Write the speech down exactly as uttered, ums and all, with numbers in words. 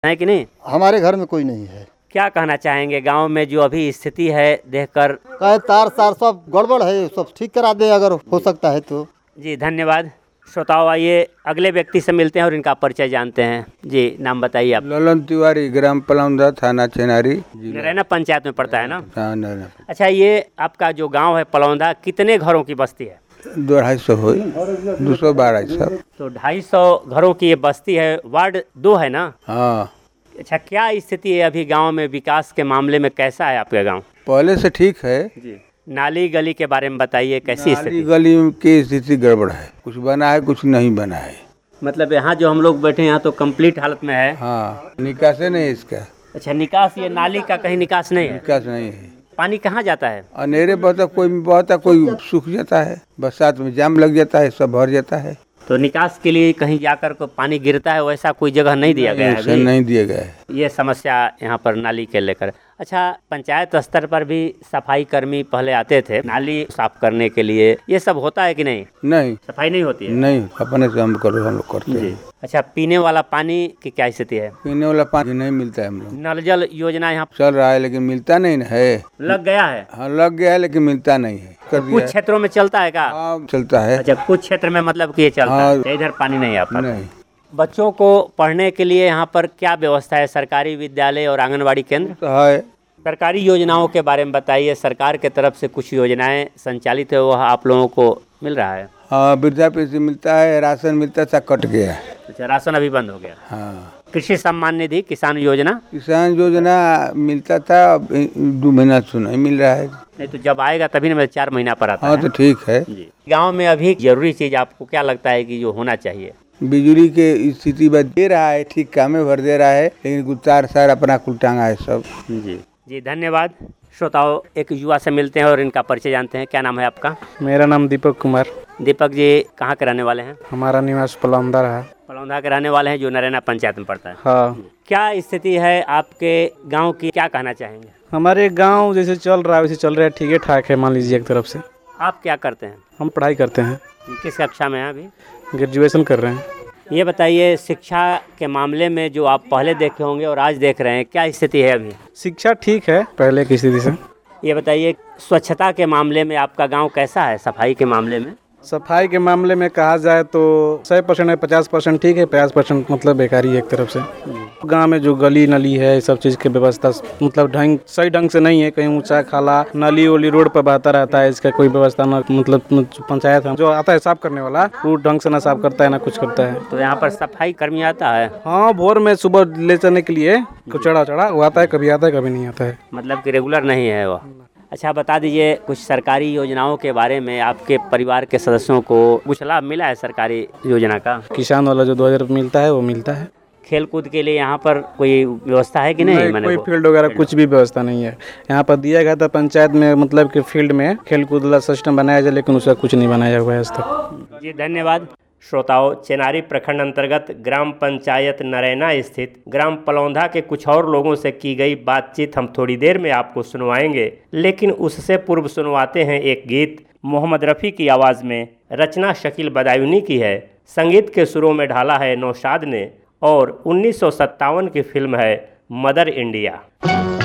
है कि नहीं? हमारे घर में कोई नहीं है। क्या कहना चाहेंगे गांव में जो अभी स्थिति है देखकर? कहे तार सार सब गड़बड़ है, सब ठीक करा दे अगर हो सकता है तो। जी धन्यवाद। श्रोताओं, आइए अगले व्यक्ति से मिलते हैं और इनका परिचय जानते हैं। जी नाम बताइए आप। ललन तिवारी, ग्राम पलौंदा, थाना चेनारी, नरैना पंचायत में पड़ता है ना? हाँ, नरैना। अच्छा, ये आपका जो गांव है पलौंदा, कितने घरों की बस्ती है? दो ढाई सौ हो, दो सौ बारह सब। तो ढाई सौ घरों की ये बस्ती है, वार्ड दो है ना? हाँ। अच्छा, क्या स्थिति है अभी गांव में? विकास के मामले में कैसा है आपका गांव? पहले से ठीक है जी। नाली गली के बारे में बताइए, कैसी स्थिति? नाली गली की स्थिति गड़बड़ है, कुछ बना है कुछ नहीं बना है। मतलब यहाँ जो हम लोग बैठे हैं यहाँ तो कंप्लीट हालत में है। हाँ, निकास नहीं है इसका। अच्छा, निकास, ये नाली का कहीं निकास नहीं है? निकास नहीं है। पानी कहाँ जाता है? अनेरे बहता, कोई बहता, कोई सूख जाता है, बरसात में जाम लग जाता है, सब भर जाता है। तो निकास के लिए कहीं जाकर को पानी गिरता है, वैसा कोई जगह नहीं दिया गया है? नहीं दिया गया है। ये समस्या यहाँ पर नाली के लेकर। अच्छा, पंचायत स्तर पर भी सफाई कर्मी पहले आते थे नाली साफ करने के लिए, ये सब होता है कि नहीं? नहीं, सफाई नहीं होती है? नहीं, अपने से हम करो, हम लोग करते हैं। अच्छा, पीने वाला पानी की क्या स्थिति है? पीने वाला पानी नहीं मिलता है हम लोग। नल जल योजना यहाँ चल रहा है लेकिन मिलता नहीं है। लग गया है? हाँ, लग गया है लेकिन मिलता नहीं है। कुछ क्षेत्रों में चलता है क्या? हाँ, चलता है। अच्छा, कुछ क्षेत्र में मतलब कि ये चलता हाँ, है, इधर पानी नहीं आता? नहीं। बच्चों को पढ़ने के लिए यहाँ पर क्या व्यवस्था है? सरकारी विद्यालय और आंगनबाड़ी केंद्र तो है। सरकारी योजनाओं के बारे में बताइए। सरकार के तरफ से कुछ योजनाएं संचालित है, वह आप लोगों को मिल रहा है? हाँ, वृद्धा पेंशन मिलता है, राशन मिलता था, कट गया। अच्छा, राशन अभी बंद हो गया? हाँ। कृषि सम्मान निधि, किसान योजना? किसान योजना मिलता था, दो महीना से नहीं मिल रहा है। नहीं तो जब आएगा तभी ना, चार महीना पर आता है। हाँ, तो ठीक है। जी। गाँव में अभी जरूरी चीज आपको क्या लगता है कि जो होना चाहिए? बिजली के स्थिति में दे रहा है, ठीक काम में भर दे रहा है, लेकिन गुतार सार अपना कुल टांगा है सब। जी जी धन्यवाद। श्रोताओं, एक युवा से मिलते हैं और इनका परिचय जानते हैं। क्या नाम है आपका? मेरा नाम दीपक कुमार। दीपक जी कहाँ के रहने वाले हैं? हमारा निवास पलौंदा है। पलौंदा के रहने वाले हैं, जो नरैना पंचायत में पड़ता है। हाँ। क्या स्थिति है आपके गांव की, क्या कहना चाहेंगे? हमारे गांव जैसे चल रहा है वैसे चल रहा है, ठीक है ठाक है, मान लीजिए एक तरफ से। आप क्या करते हैं? हम पढ़ाई करते हैं। किस कक्षा में हैं अभी? ग्रेजुएशन कर रहे हैं। ये बताइए, शिक्षा के मामले में जो आप पहले देखे होंगे और आज देख रहे हैं, क्या स्थिति है अभी? शिक्षा ठीक है पहले की स्थिति से। ये बताइए, स्वच्छता के मामले में आपका गांव कैसा है? सफाई के मामले में? सफाई के मामले में कहा जाए तो सौ परसेंट है, पचास परसेंट ठीक है, पचास परसेंट मतलब बेकारी है एक तरफ से। गांव में जो गली नली है सब चीज़ की व्यवस्था मतलब ढंग सही ढंग से नहीं है। कहीं ऊंचा खाला नली वली रोड पर बहता रहता है, इसका कोई व्यवस्था ना, मतलब पंचायत जो आता है साफ करने वाला वो ढंग से ना साफ करता है ना कुछ करता है। तो यहाँ पर सफाई कर्मी आता है? हाँ, भोर में सुबह ले जाने के लिए चढ़ा चढ़ा वो आता है, कभी आता है कभी नहीं आता है, मतलब कि रेगुलर नहीं है वो। अच्छा, बता दीजिए कुछ सरकारी योजनाओं के बारे में। आपके परिवार के सदस्यों को कुछ लाभ मिला है सरकारी योजना का? किसान वाला जो दो हजार मिलता है वो मिलता है। खेल कूद के लिए यहाँ पर कोई व्यवस्था है कि नहीं? नहीं, कोई फील्ड वगैरह कुछ भी व्यवस्था नहीं है यहाँ पर। दिया गया था पंचायत में, मतलब कि फील्ड में खेल कूद वाला सिस्टम बनाया जाए, लेकिन उसका कुछ नहीं बनाया हुआ है आज तक। जी धन्यवाद। श्रोताओं, चेनारी प्रखंड अंतर्गत ग्राम पंचायत नरैना स्थित ग्राम पलौंदा के कुछ और लोगों से की गई बातचीत हम थोड़ी देर में आपको सुनवाएंगे, लेकिन उससे पूर्व सुनवाते हैं एक गीत मोहम्मद रफ़ी की आवाज़ में। रचना शकील बदायूनी की है, संगीत के सुरों में ढाला है नौशाद ने, और उन्नीस सौ सत्तावन की फिल्म है मदर इंडिया।